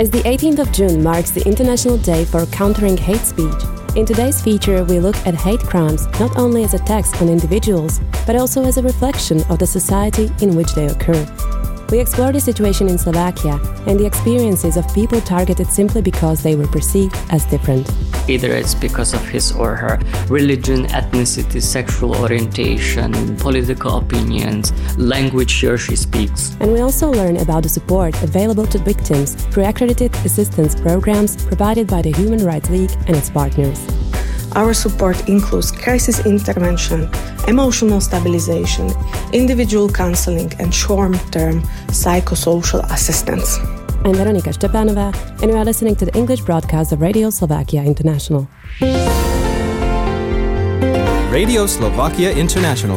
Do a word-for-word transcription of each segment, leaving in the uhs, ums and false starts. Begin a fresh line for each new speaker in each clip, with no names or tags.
As the eighteenth of June marks the International Day for Countering Hate Speech, in today's feature we look at hate crimes not only as attacks on individuals, but also as a reflection of the society in which they occur. We explore the situation in Slovakia and the experiences of people targeted simply because they were perceived as different.
Either it's because of his or her religion, ethnicity, sexual orientation, political opinions, language he or she speaks.
And we also learn about the support available to victims through accredited assistance programs provided by the Human Rights League and its partners.
Our support includes crisis intervention, emotional stabilization, individual counseling, and short-term psychosocial assistance.
I'm Veronika Štepanová, and you are listening to the English broadcast of Radio Slovakia International.
Radio Slovakia International.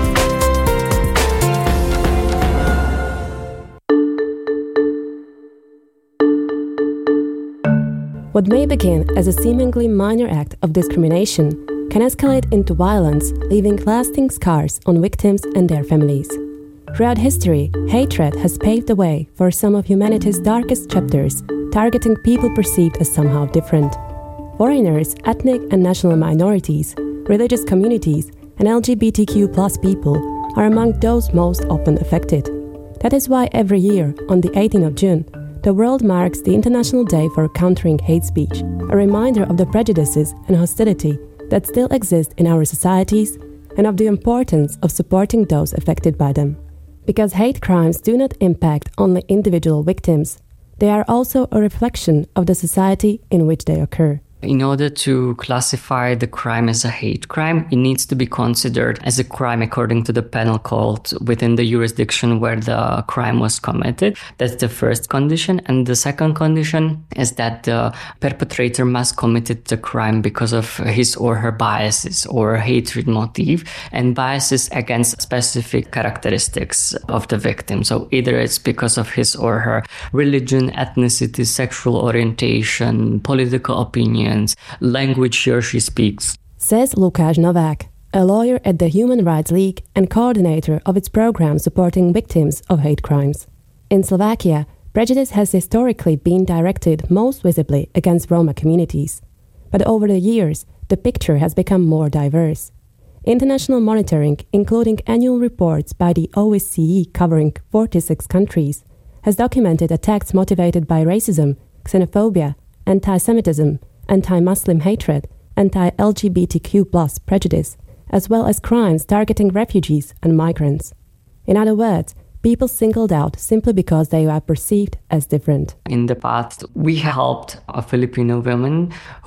What may begin as a seemingly minor act of discrimination can escalate into violence, leaving lasting scars on victims and their families. Throughout history, hatred has paved the way for some of humanity's darkest chapters, targeting people perceived as somehow different. Foreigners, ethnic and national minorities, religious communities, and L G B T Q plus people are among those most often affected. That is why every year, on the eighteenth of June, the world marks the International Day for Countering Hate Speech, a reminder of the prejudices and hostility that still exist in our societies and of the importance of supporting those affected by them. Because hate crimes do not impact only individual victims, they are also a reflection of the society in which they occur.
In order to classify the crime as a hate crime, it needs to be considered as a crime according to the penal code within the jurisdiction where the crime was committed. That's the first condition. And the second condition is that the perpetrator must committed the crime because of his or her biases or hatred motive and biases against specific characteristics of the victim. So either it's because of his or her religion, ethnicity, sexual orientation, political opinion, language he or she speaks.
Says Lukáš Novák, a lawyer at the Human Rights League and coordinator of its program supporting victims of hate crimes. In Slovakia, prejudice has historically been directed most visibly against Roma communities. But over the years, the picture has become more diverse. International monitoring, including annual reports by the O S C E covering forty-six countries, has documented attacks motivated by racism, xenophobia, anti-Semitism, anti-Muslim hatred, anti-L G B T Q plus prejudice, as well as crimes targeting refugees and migrants. In other words, people singled out simply because they are perceived as different.
In the past, we helped a Filipino woman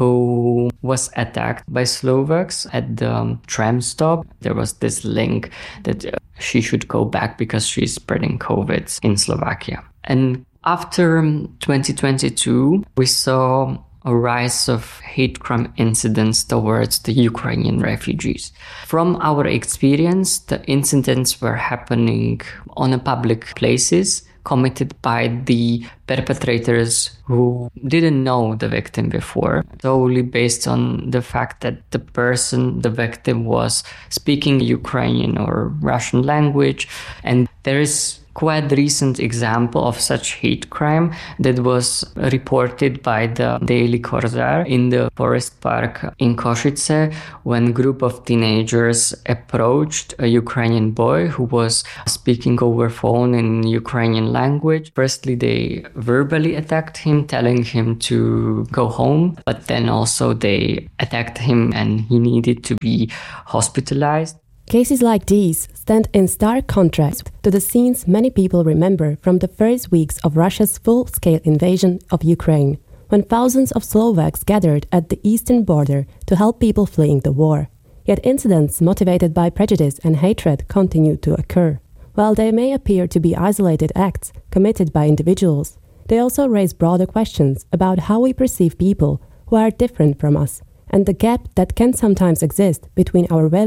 who was attacked by Slovaks at the tram stop. There was this link that she should go back because she's spreading COVID in Slovakia. And after twenty twenty-two, we saw a rise of hate crime incidents towards the Ukrainian refugees. From our experience, the incidents were happening on a public places committed by the perpetrators who didn't know the victim before, solely based on the fact that the person, the victim, was speaking Ukrainian or Russian language. And there is quite recent example of such hate crime that was reported by the Daily Korzár in the forest park in Košice when a group of teenagers approached a Ukrainian boy who was speaking over phone in Ukrainian language. Firstly, they verbally attacked him, telling him to go home, but then also they attacked him and he needed to be hospitalized.
Cases like these stand in stark contrast to the scenes many people remember from the first weeks of Russia's full-scale invasion of Ukraine, when thousands of Slovaks gathered at the eastern border to help people fleeing the war. Yet incidents motivated by prejudice and hatred continue to occur. While they may appear to be isolated acts committed by individuals, they also raise broader questions about how we perceive people who are different from us, and the gap that can sometimes exist between our values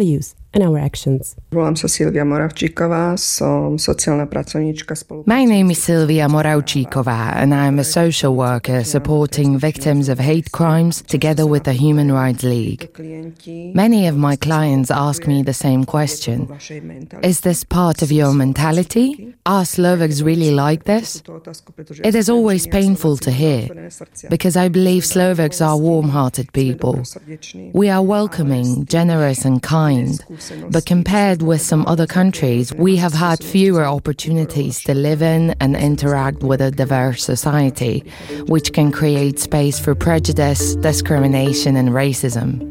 and our actions.
Volám sa Silvia Moravčíková, som sociálna pracovníčka spolu.
My name is Silvia Moravčíková, and I am a social worker supporting victims of hate crimes together with the Human Rights League. Many of my clients ask me the same question. Is this part of your mentality? Are Slovaks really like this? It is always painful to hear, because I believe Slovaks are warm-hearted people. We are welcoming, generous and kind. But compared with some other countries, we have had fewer opportunities to live in and interact with a diverse society, which can create space for prejudice, discrimination and racism.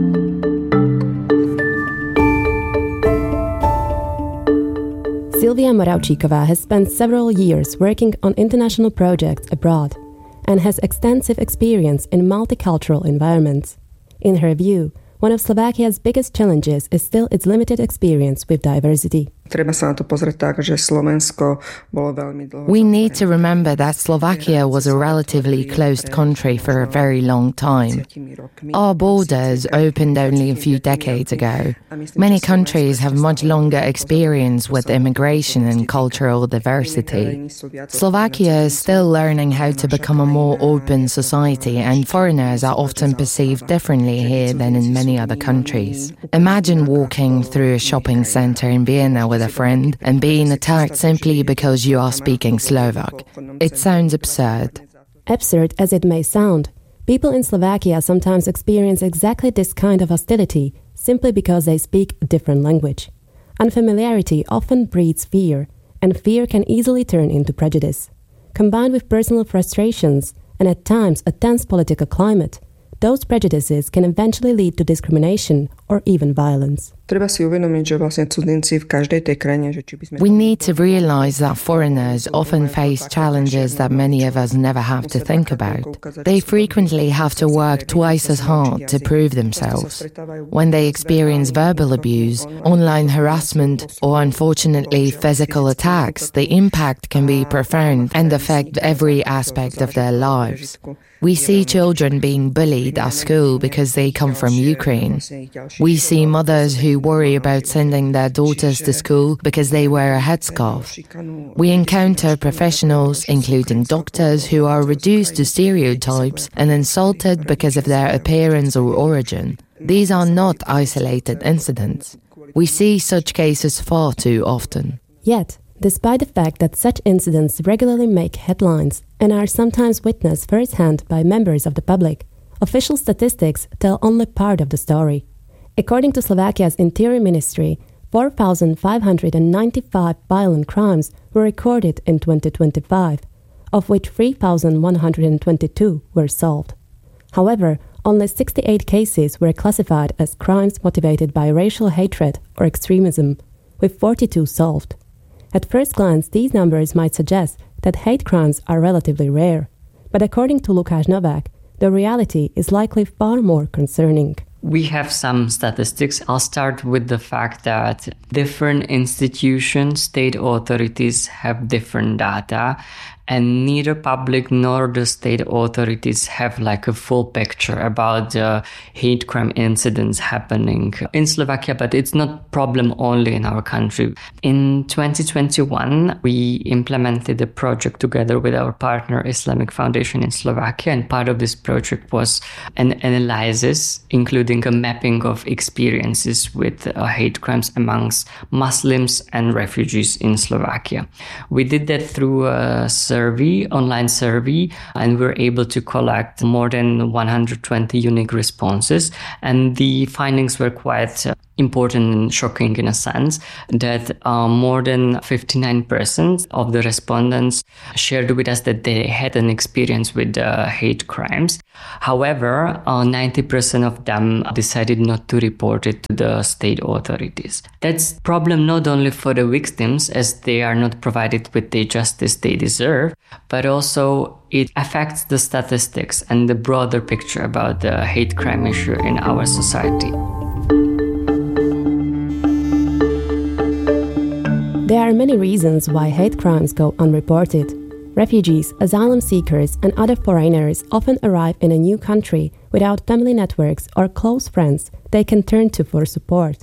Silvia Moravčíková has spent several years working on international projects abroad and has extensive experience in multicultural environments. In her view, one of Slovakia's biggest challenges is still its limited experience with diversity.
We need to remember that Slovakia was a relatively closed country for a very long time. Our borders opened only a few decades ago. Many countries have much longer experience with immigration and cultural diversity. Slovakia is still learning how to become a more open society, and foreigners are often perceived differently here than in many other countries. Imagine walking through a shopping center in Vienna with a friend and being attacked simply because you are speaking Slovak. It sounds absurd.
Absurd as it may sound, people in Slovakia sometimes experience exactly this kind of hostility simply because they speak a different language. Unfamiliarity often breeds fear, and fear can easily turn into prejudice. Combined with personal frustrations and at times a tense political climate, those prejudices can eventually lead to discrimination or even violence.
We need to realize that foreigners often face challenges that many of us never have to think about. They frequently have to work twice as hard to prove themselves. When they experience verbal abuse, online harassment, or unfortunately physical attacks, the impact can be profound and affect every aspect of their lives. We see children being bullied at school because they come from Ukraine. We see mothers who worry about sending their daughters to school because they wear a headscarf. We encounter professionals, including doctors, who are reduced to stereotypes and insulted because of their appearance or origin. These are not isolated incidents. We see such cases far too often.
Yet, despite the fact that such incidents regularly make headlines and are sometimes witnessed firsthand by members of the public, official statistics tell only part of the story. According to Slovakia's Interior Ministry, four thousand five hundred ninety-five violent crimes were recorded in twenty twenty-five, of which three thousand one hundred twenty-two were solved. However, only sixty-eight cases were classified as crimes motivated by racial hatred or extremism, with forty-two solved. At first glance, these numbers might suggest that hate crimes are relatively rare, but according to Lukáš Novák, the reality is likely far more concerning.
We have some statistics. I'll start with the fact that different institutions, state authorities have different data, and neither public nor the state authorities have like a full picture about the hate crime incidents happening in Slovakia, but it's not a problem only in our country. In twenty twenty-one, we implemented a project together with our partner Islamic Foundation in Slovakia, and part of this project was an analysis, including a mapping of experiences with uh, hate crimes amongst Muslims and refugees in Slovakia. We did that through a survey, online survey, and we were able to collect more than one hundred twenty unique responses. And the findings were quite uh, important and shocking in a sense that uh, more than fifty-nine percent of the respondents shared with us that they had an experience with uh, hate crimes. However, uh, ninety percent of them decided not to report it to the state authorities. That's a problem not only for the victims, as they are not provided with the justice they deserve, but also it affects the statistics and the broader picture about the hate crime issue in our society.
There are many reasons why hate crimes go unreported. Refugees, asylum seekers, and other foreigners often arrive in a new country without family networks or close friends they can turn to for support.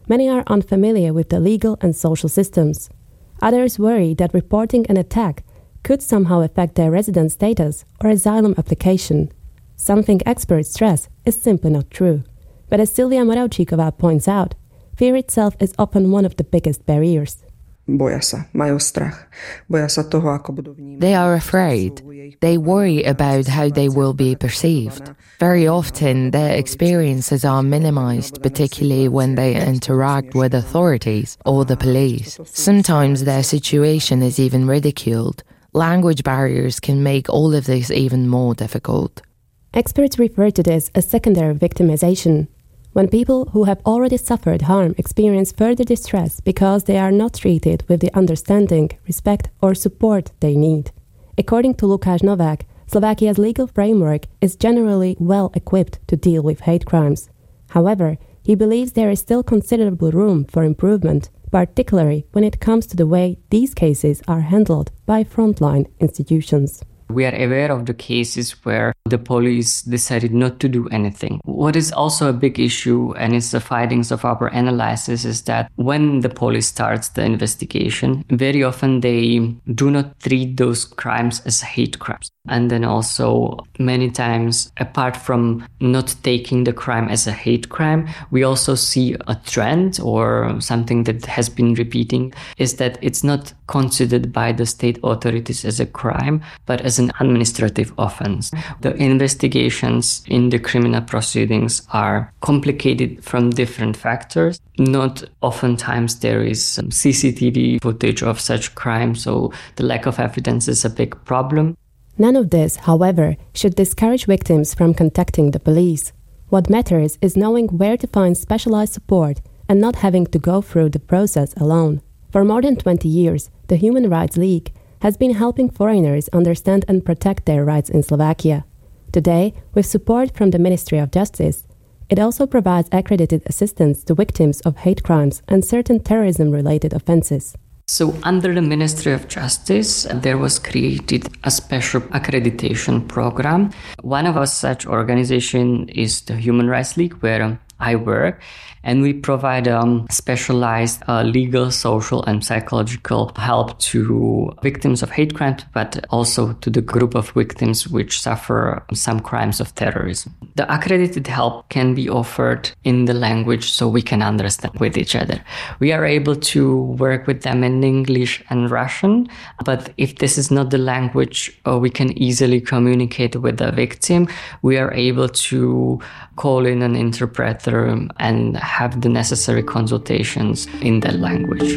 many are unfamiliar with the legal and social systems. Others worry that reporting an attack could somehow affect their residence status or asylum application. Something experts stress is simply not true. But as Silvia Moravčíková points out, fear itself is often one of the biggest barriers.
Boja sa, majú strach. Boja sa toho, ako budú vnímať.
They are afraid. They worry about how they will be perceived. Very often, their experiences are minimized, particularly when they interact with authorities or the police. Sometimes their situation is even ridiculed. Language barriers can make all of this even more difficult.
Experts refer to this as secondary victimization, when people who have already suffered harm experience further distress because they are not treated with the understanding, respect, or support they need. According to Lukáš Novák, Slovakia's legal framework is generally well equipped to deal with hate crimes. However, he believes there is still considerable room for improvement, particularly when it comes to the way these cases are handled by frontline institutions.
We are aware of the cases where the police decided not to do anything. What is also a big issue, and it's the findings of our analysis, is that when the police starts the investigation, very often they do not treat those crimes as hate crimes. And then also many times, apart from not taking the crime as a hate crime, we also see a trend or something that has been repeating, is that it's not considered by the state authorities as a crime, but as an administrative offense. The investigations in the criminal proceedings are complicated from different factors. Not oftentimes there is some C C T V footage of such crime, so the lack of evidence is a big problem.
None of this, however, should discourage victims from contacting the police. What matters is knowing where to find specialized support and not having to go through the process alone. For more than twenty years, the Human Rights League has been helping foreigners understand and protect their rights in Slovakia. Today, with support from the Ministry of Justice, it also provides accredited assistance to victims of hate crimes and certain terrorism-related offenses.
So under the Ministry of Justice, there was created a special accreditation program. One of our such organization is the Human Rights League, where I work, and we provide um, specialized uh, legal, social, and psychological help to victims of hate crimes, but also to the group of victims which suffer some crimes of terrorism. The accredited help can be offered in the language so we can understand with each other. We are able to work with them in English and Russian, but if this is not the language, uh, we can easily communicate with the victim. We are able to call in an interpreter and have the necessary consultations in that language.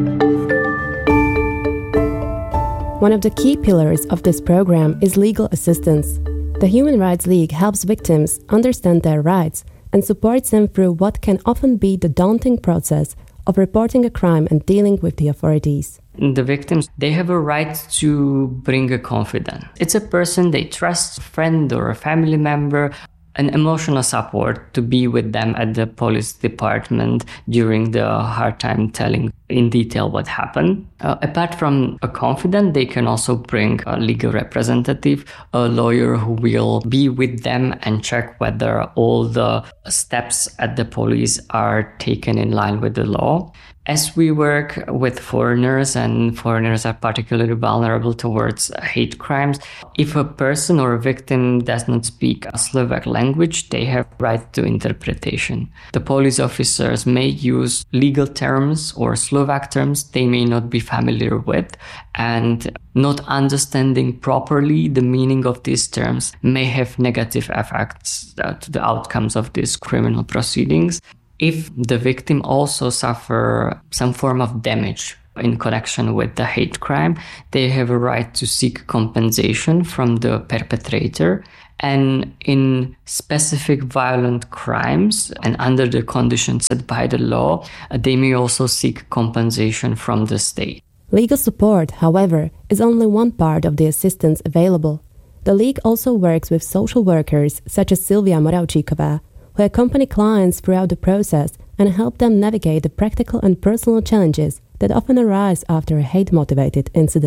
One of the key pillars of this program is legal assistance. The Human Rights League helps victims understand their rights and supports them through what can often be the daunting process of reporting a crime and dealing with the authorities.
The victims, they have a right to bring a confidant. It's a person they trust, a friend or a family member, an emotional support to be with them at the police department during the hard time telling in detail what happened. Uh, apart from a confidant, they can also bring a legal representative, a lawyer who will be with them and check whether all the steps at the police are taken in line with the law. As we work with foreigners, and foreigners are particularly vulnerable towards hate crimes, if a person or a victim does not speak a Slovak language, they have right to interpretation. The police officers may use legal terms or Slovak terms they may not be familiar with, and not understanding properly the meaning of these terms may have negative effects to the outcomes of these criminal proceedings. If the victim also suffer some form of damage in connection with the hate crime, they have a right to seek compensation from the perpetrator. And in specific violent crimes and under the conditions set by the law, they may also seek compensation from the state.
Legal support, however, is only one part of the assistance available. The League also works with social workers such as Silvia Moravčíková, who accompany clients throughout the process and help them navigate the practical and personal challenges that often arise after a hate-motivated incident.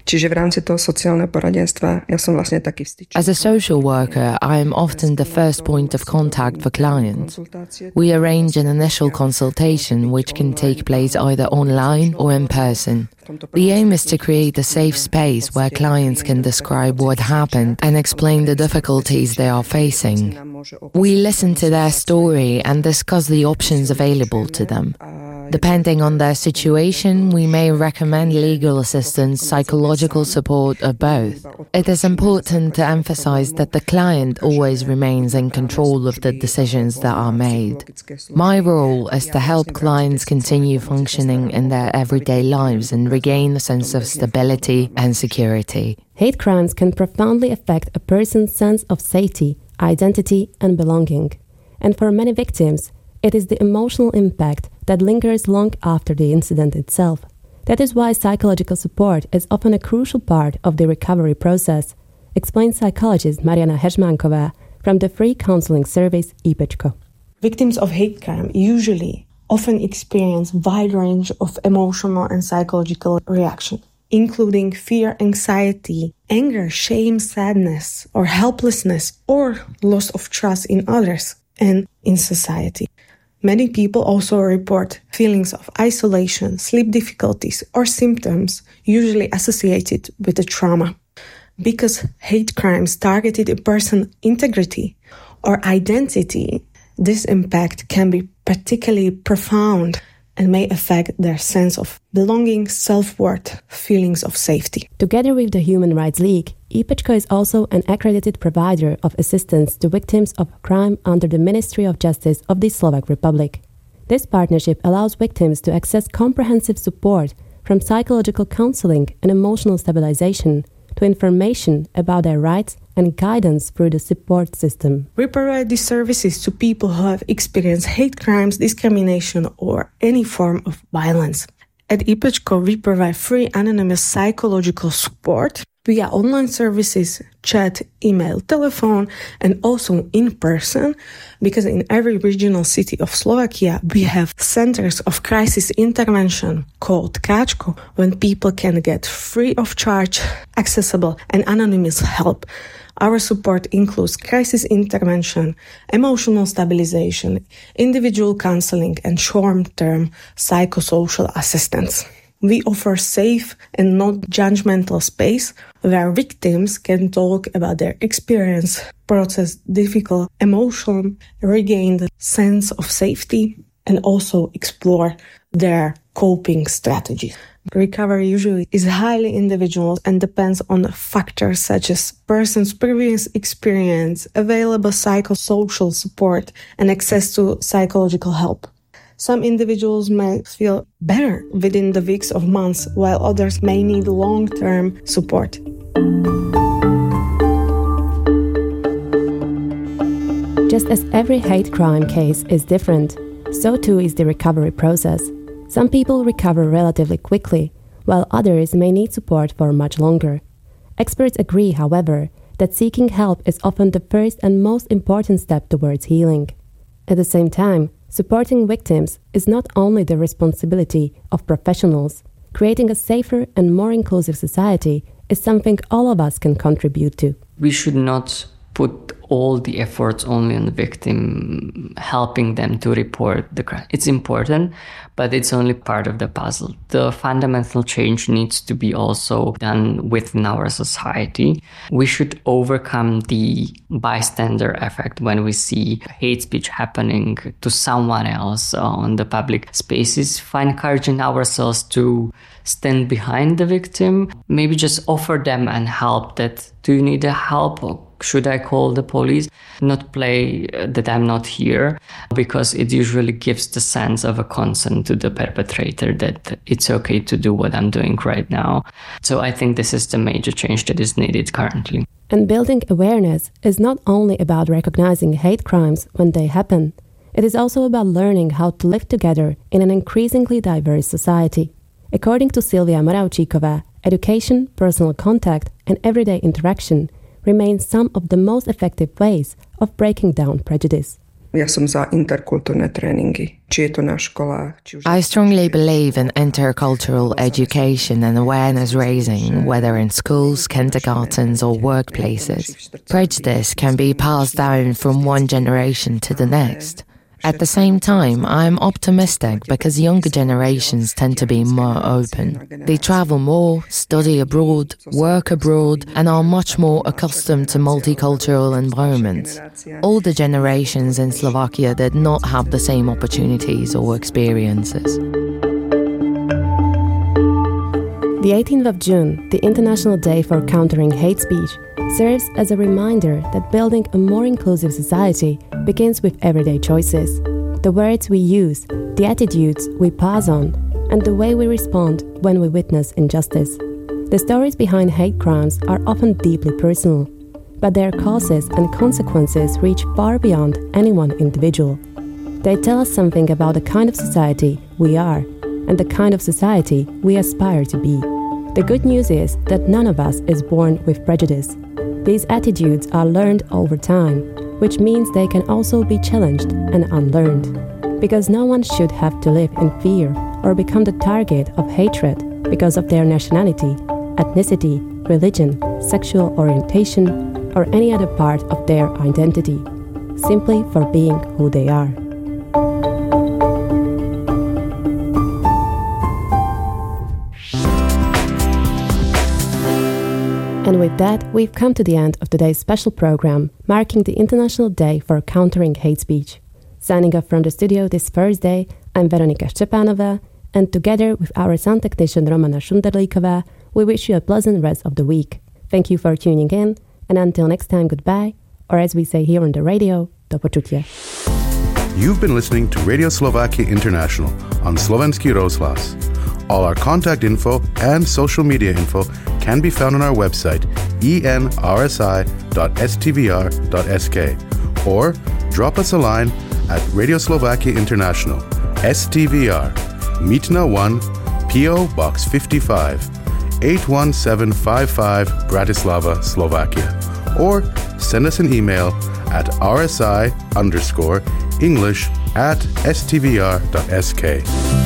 Čiže v rámci toho sociálneho poradenstva ja som vlastne taký vstyčný.
As a social worker, I am often the first point of contact for clients. We arrange an initial consultation which can take place either online or in person. The aim is to create a safe space where clients can describe what happened and explain the difficulties they are facing. We listen to their story and discuss the options available to them. Depending on their situation, we may recommend legal assistance, psychological support, or both. It is important to emphasize that the client always remains in control of the decisions that are made. My role is to help clients continue functioning in their everyday lives and regain a sense of stability and security.
Hate crimes can profoundly affect a person's sense of safety, identity, and belonging. And for many victims, it is the emotional impact that lingers long after the incident itself. That is why psychological support is often a crucial part of the recovery process, explains psychologist Mariana Heřmánková from the free counseling service IPEčko.
Victims of hate crime usually often experience a wide range of emotional and psychological reaction, including fear, anxiety, anger, shame, sadness, or helplessness, or loss of trust in others and in society. Many people also report feelings of isolation, sleep difficulties, or symptoms usually associated with the trauma. Because hate crimes targeted a person's integrity or identity, this impact can be particularly profound and may affect their sense of belonging, self-worth, feelings of safety.
Together with the Human Rights League, IPEčko is also an accredited provider of assistance to victims of crime under the Ministry of Justice of the Slovak Republic. This partnership allows victims to access comprehensive support from psychological counseling and emotional stabilization to information about their rights and guidance through the support system.
We provide these services to people who have experienced hate crimes, discrimination, or any form of violence. At IPEčko, we provide free anonymous psychological support via online services, chat, email, telephone, and also in person, because in every regional city of Slovakia, we have centers of crisis intervention called Káčko, when people can get free of charge, accessible, and anonymous help. Our support includes crisis intervention, emotional stabilization, individual counseling, and short-term psychosocial assistance. We offer safe and non-judgmental space where victims can talk about their experience, process difficult emotion, regain the sense of safety, and also explore their coping strategies. Recovery usually is highly individual and depends on factors such as person's previous experience, available psychosocial support, and access to psychological help. Some individuals may feel better within the weeks or months, while others may need long-term support.
Just as every hate crime case is different, so too is the recovery process. Some people recover relatively quickly, while others may need support for much longer. Experts agree, however, that seeking help is often the first and most important step towards healing. At the same time, supporting victims is not only the responsibility of professionals. Creating a safer and more inclusive society is something all of us can contribute to.
We should not put all the efforts only on the victim, helping them to report the crime. It's important, but it's only part of the puzzle. The fundamental change needs to be also done within our society. We should overcome the bystander effect when we see hate speech happening to someone else on the public spaces, find courage in ourselves to stand behind the victim, maybe just offer them and help that, do you need a help? Or should I call the police? Not play that I'm not here, because it usually gives the sense of a consent to the perpetrator that it's okay to do what I'm doing right now. So I think this is the major change that is needed currently.
And building awareness is not only about recognizing hate crimes when they happen. It is also about learning how to live together in an increasingly diverse society. According to Silvia Moravčíková, education, personal contact, and everyday interaction remain some of the most effective ways of breaking down prejudice.
Ja som za interkultúrne tréningy, či je to na školách, či už...
I strongly believe in intercultural education and awareness raising, whether in schools, kindergartens or workplaces. Prejudice can be passed down from one generation to the next. At the same time, I am optimistic because younger generations tend to be more open. They travel more, study abroad, work abroad, and are much more accustomed to multicultural environments. Older generations in Slovakia did not have the same opportunities or experiences.
The eighteenth of June, the International Day for Countering Hate Speech, serves as a reminder that building a more inclusive society begins with everyday choices. The words we use, the attitudes we pass on, and the way we respond when we witness injustice. The stories behind hate crimes are often deeply personal, but their causes and consequences reach far beyond any one individual. They tell us something about the kind of society we are and the kind of society we aspire to be. The good news is that none of us is born with prejudice. These attitudes are learned over time, which means they can also be challenged and unlearned. Because no one should have to live in fear or become the target of hatred because of their nationality, ethnicity, religion, sexual orientation, or any other part of their identity, simply for being who they are. And with that, we've come to the end of today's special program, marking the International Day for Countering Hate Speech. Signing off from the studio this Thursday, I'm Veronika Szczepanova, and together with our sound technician Romana Šunderlíková, we wish you a pleasant rest of the week. Thank you for tuning in, and until next time, goodbye, or as we say here on the radio, do počutia.
You've been listening to Radio Slovakia International on Slovenský rozhlas. All our contact info and social media info can be found on our website e n r s i dot s t v r dot s k or drop us a line at Radio Slovakia International, S T V R, Mýtna one, P O Box fifty-five, eight one seven five five, Bratislava, Slovakia. Or send us an email at rsi underscore English at s t v r dot s k.